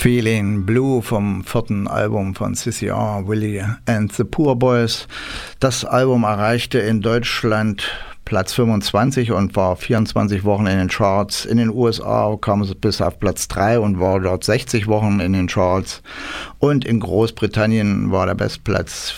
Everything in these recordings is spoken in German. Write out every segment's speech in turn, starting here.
Feeling Blue vom 4. Album von CCR, Willie and the Poor Boys. Das Album erreichte in Deutschland Platz 25 und war 24 Wochen in den Charts. In den USA kam es bis auf Platz 3 und war dort 60 Wochen in den Charts. Und in Großbritannien war der Bestplatz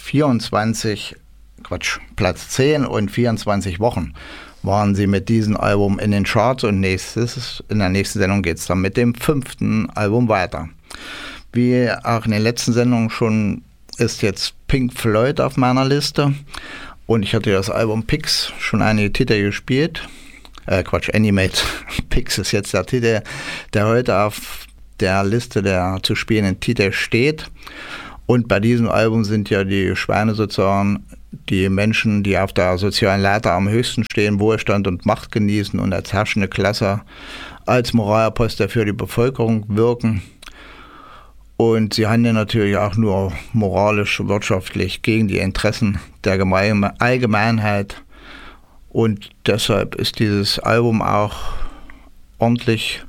Platz 10 und 24 Wochen waren sie mit diesem Album in den Charts, und in der nächsten Sendung geht es dann mit dem 5. Album weiter. Wie auch in den letzten Sendungen schon ist jetzt Pink Floyd auf meiner Liste, und ich hatte das Album Pix schon einige Titel gespielt. Animate. Pix ist jetzt der Titel, der heute auf der Liste der zu spielenden Titel steht. Und bei diesem Album sind ja die Schweine sozusagen die Menschen, die auf der sozialen Leiter am höchsten stehen, Wohlstand und Macht genießen und als herrschende Klasse als Moralapostel für die Bevölkerung wirken. Und sie handeln natürlich auch nur moralisch, wirtschaftlich gegen die Interessen der Allgemeinheit. Und deshalb ist dieses Album auch ordentlich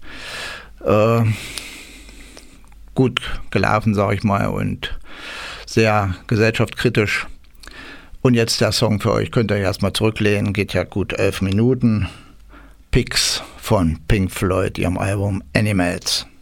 gut gelaufen, sage ich mal, und sehr gesellschaftskritisch. Und jetzt der Song für euch, könnt ihr erstmal zurücklehnen, geht ja gut 11 Minuten. Pix von Pink Floyd, ihrem Album Animals.